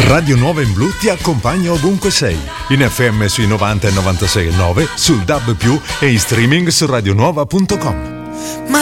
Radio Nuova in Blu ti accompagna ovunque sei, in FM sui 90 e 96,9, sul DAB+, e in streaming su radionuova.com.